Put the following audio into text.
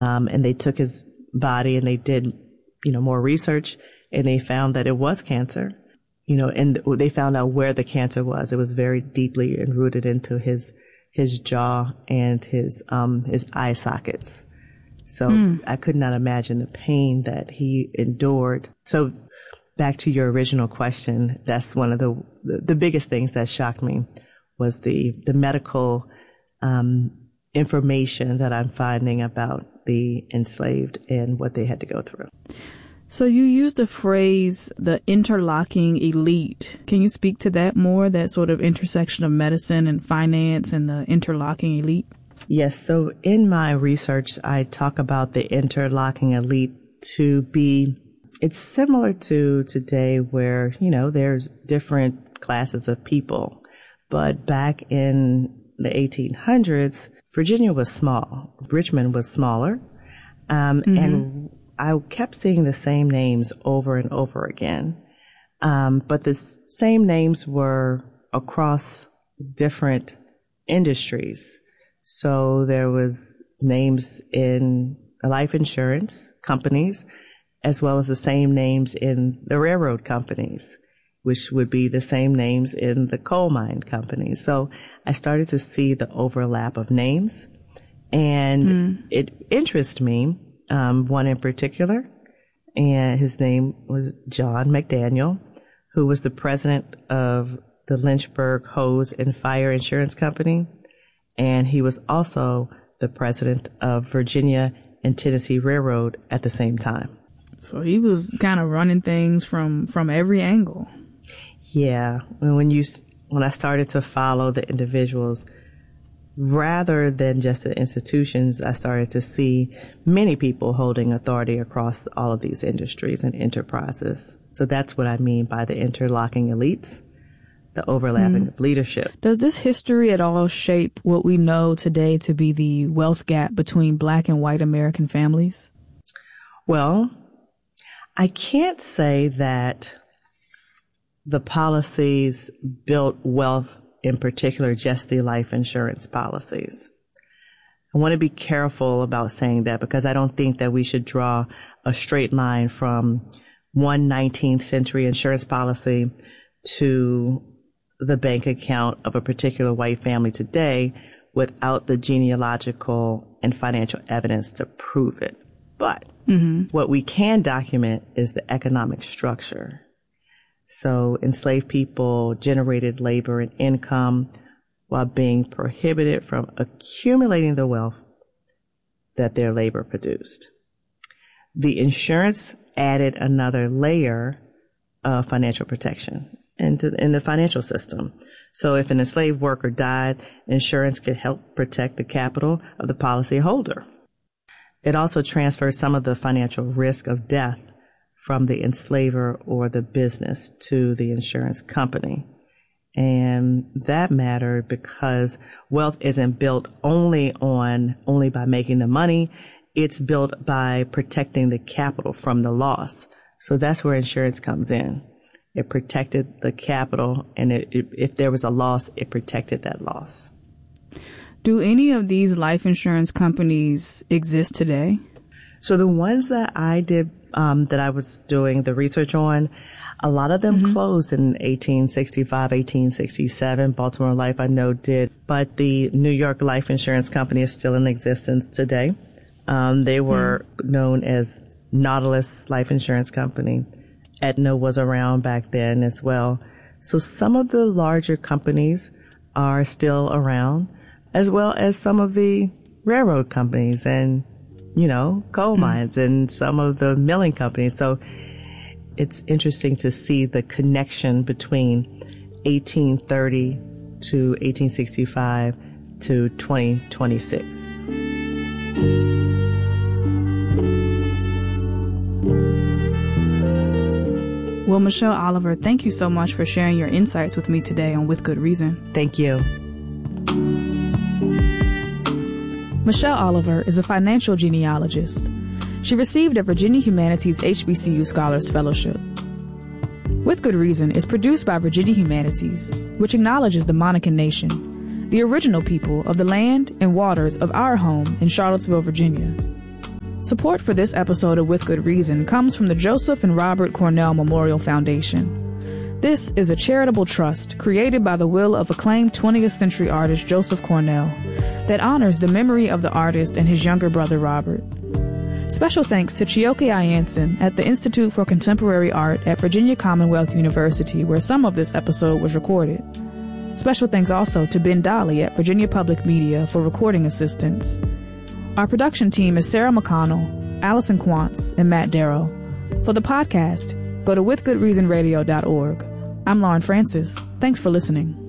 And they took his body and they did, more research, and they found that it was cancer, and they found out where the cancer was. It was very deeply rooted into his jaw and his eye sockets. So I could not imagine the pain that he endured. So back to your original question, that's one of the biggest things that shocked me was the medical information that I'm finding about the enslaved and what they had to go through. So you used the phrase, the interlocking elite. Can you speak to that more, that sort of intersection of medicine and finance and the interlocking elite? Yes. So in my research, I talk about the interlocking elite it's similar to today where, there's different classes of people. But back in the 1800s, Virginia was small. Richmond was smaller. And I kept seeing the same names over and over again. But the same names were across different industries. So there was names in the life insurance companies, as well as the same names in the railroad companies, which would be the same names in the coal mine companies. So I started to see the overlap of names, and it interested me, one in particular, and his name was John McDaniel, who was the president of the Lynchburg Hose and Fire Insurance Company, and he was also the president of Virginia and Tennessee Railroad at the same time. So he was kind of running things from every angle. Yeah. When I started to follow the individuals, rather than just the institutions, I started to see many people holding authority across all of these industries and enterprises. So that's what I mean by the interlocking elites, the overlapping of leadership. Does this history at all shape what we know today to be the wealth gap between Black and white American families? Well, I can't say that the policies built wealth, in particular, just the life insurance policies. I want to be careful about saying that because I don't think that we should draw a straight line from one 19th century insurance policy to the bank account of a particular white family today without the genealogical and financial evidence to prove it. But what we can document is the economic structure. So enslaved people generated labor and income while being prohibited from accumulating the wealth that their labor produced. The insurance added another layer of financial protection in the financial system. So if an enslaved worker died, insurance could help protect the capital of the policyholder. It also transfers some of the financial risk of death from the enslaver or the business to the insurance company. And that mattered because wealth isn't built only by making the money. It's built by protecting the capital from the loss. So that's where insurance comes in. It protected the capital, and if there was a loss, it protected that loss. Do any of these life insurance companies exist today? So the ones that I did, that I was doing the research on, a lot of them closed in 1865, 1867. Baltimore Life, I know, did. But the New York Life Insurance Company is still in existence today. They were known as Nautilus Life Insurance Company. Aetna was around back then as well. So some of the larger companies are still around, as well as some of the railroad companies and, coal mines and some of the milling companies. So it's interesting to see the connection between 1830 to 1865 to 2026. Well, Michelle Oliver, thank you so much for sharing your insights with me today on With Good Reason. Thank you. Michelle Oliver is a financial genealogist. She received a Virginia Humanities HBCU Scholars Fellowship. With Good Reason is produced by Virginia Humanities, which acknowledges the Monacan Nation, the original people of the land and waters of our home in Charlottesville, Virginia. Support for this episode of With Good Reason comes from the Joseph and Robert Cornell Memorial Foundation. This is a charitable trust created by the will of acclaimed 20th century artist Joseph Cornell that honors the memory of the artist and his younger brother Robert. Special thanks to Chioke Ayanson at the Institute for Contemporary Art at Virginia Commonwealth University, where some of this episode was recorded. Special thanks also to Ben Dolly at Virginia Public Media for recording assistance. Our production team is Sarah McConnell, Allison Quantz, and Matt Darrow. For the podcast, go to withgoodreasonradio.org. I'm Lauren Francis. Thanks for listening.